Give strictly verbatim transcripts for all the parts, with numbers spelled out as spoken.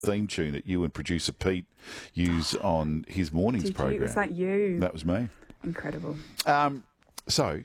theme tune that you and producer Pete use on his mornings Did program. You? Was that you? That was me. Incredible. Um, so,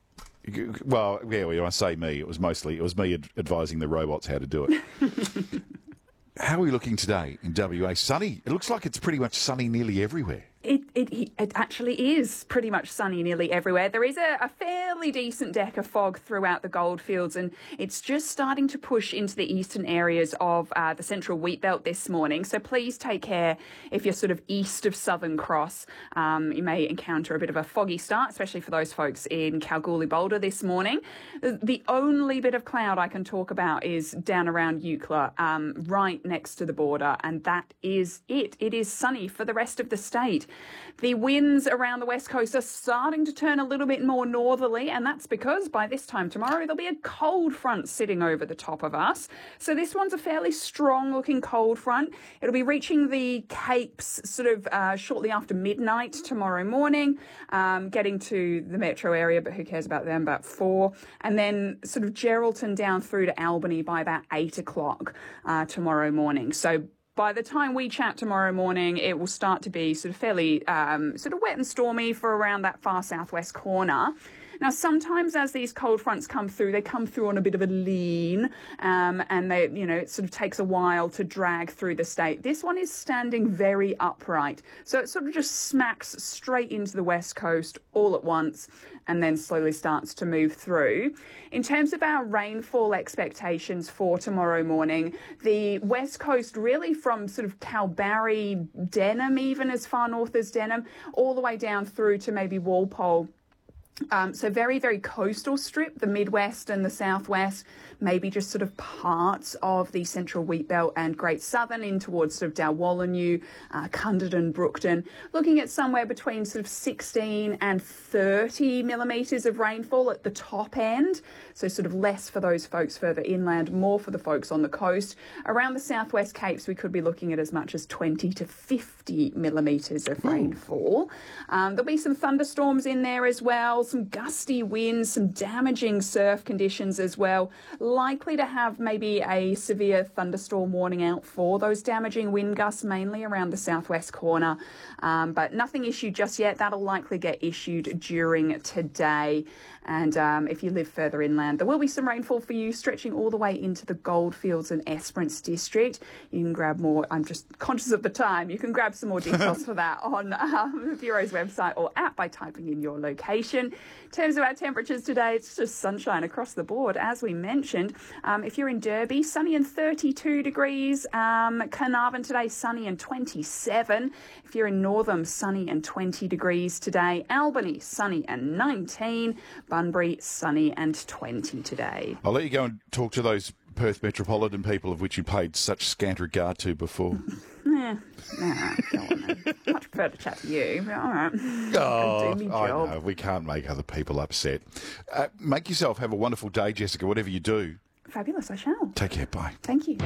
well, yeah, when I say me, it was mostly, it was me ad- advising the robots how to do it. How are we looking today in W A? Sunny. It looks like it's pretty much sunny nearly everywhere. It, it it actually is pretty much sunny nearly everywhere. There is a, a fairly decent deck of fog throughout the goldfields, and it's just starting to push into the eastern areas of uh, the central wheat belt this morning. So please take care if you're sort of east of Southern Cross. Um, you may encounter a bit of a foggy start, especially for those folks in Kalgoorlie Boulder this morning. The, the only bit of cloud I can talk about is down around Eucla, um, right next to the border, and that is it. It is sunny for the rest of the state. The winds around the west coast are starting to turn a little bit more northerly, and that's because by this time tomorrow there'll be a cold front sitting over the top of us. So this one's a fairly strong-looking cold front. It'll be reaching the Capes sort of uh, shortly after midnight tomorrow morning, um, getting to the metro area, but who cares about them, about four, and then sort of Geraldton down through to Albany by about eight o'clock uh, tomorrow morning. So by the time we chat tomorrow morning, it will start to be sort of fairly um, sort of wet and stormy for around that far southwest corner. Now, sometimes as these cold fronts come through, they come through on a bit of a lean, um, and they, you know, it sort of takes a while to drag through the state. This one is standing very upright, so it sort of just smacks straight into the west coast all at once, and then slowly starts to move through. In terms of our rainfall expectations for tomorrow morning, the west coast really from sort of Kalbarri, Denham, even as far north as Denham, all the way down through to maybe Walpole. Um, so very, very coastal strip, the Midwest and the Southwest, maybe just sort of parts of the central wheat belt and Great Southern in towards sort of Dalwallinu, uh, Cunderdin, Brookton, looking at somewhere between sort of sixteen and thirty millimetres of rainfall at the top end. So sort of less for those folks further inland, more for the folks on the coast. Around the Southwest Capes, we could be looking at as much as twenty to fifty millimetres of rainfall. Um, there'll be some thunderstorms in there as well, some gusty winds, some damaging surf conditions as well. Likely to have maybe a severe thunderstorm warning out for those damaging wind gusts, mainly around the southwest corner. Um, but nothing issued just yet. That'll likely get issued during today. And um, if you live further inland, there will be some rainfall for you stretching all the way into the Goldfields and Esperance district. You can grab more. I'm just conscious of the time. You can grab some more details for that on um, the Bureau's website or app by typing in your location. In terms of our temperatures today, it's just sunshine across the board, as we mentioned. Um, if you're in Derby, sunny and thirty-two degrees. Um, Carnarvon today, sunny and twenty-seven. If you're in Northam, sunny and twenty degrees today. Albany, sunny and nineteen. Bunbury, sunny and twenty today. I'll let you go and talk to those Perth metropolitan people of which you paid such scant regard to before. Yeah, nah, go on then. Much prefer to chat to you, but all right. Oh, do me I job. know. We can't make other people upset. Uh, make yourself have a wonderful day, Jessica, whatever you do. Fabulous, I shall. Take care. Bye. Thank you.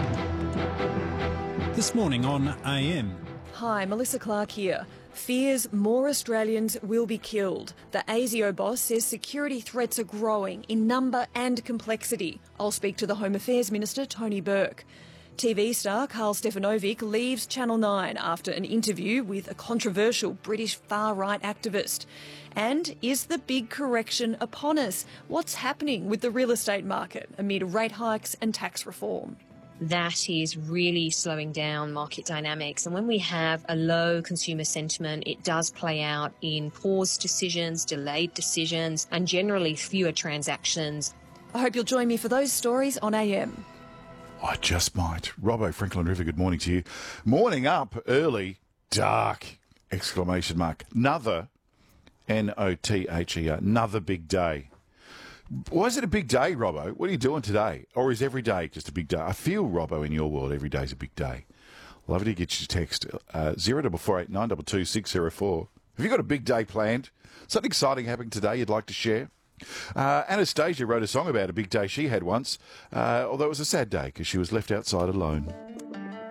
This morning on A M. Hi, Melissa Clark here. Fears more Australians will be killed. The ASIO boss says security threats are growing in number and complexity. I'll speak to the Home Affairs Minister, Tony Burke. T V star Karl Stefanovic leaves Channel nine after an interview with a controversial British far-right activist. And is the big correction upon us? What's happening with the real estate market amid rate hikes and tax reform? That is really slowing down market dynamics. And when we have a low consumer sentiment, it does play out in paused decisions, delayed decisions, and generally fewer transactions. I hope you'll join me for those stories on A M. I just might. Robbo, Franklin River, good morning to you. Morning up, early, dark, exclamation mark. Another, N O T H E R, another big day. Why is it a big day, Robbo? What are you doing today? Or is every day just a big day? I feel, Robbo, in your world, every day is a big day. Love to get your text, uh, zero four four eight nine two two six zero four. Have you got a big day planned? Something exciting happening today you'd like to share? Uh, Anastasia wrote a song about a big day she had once, uh, although it was a sad day because she was left outside alone.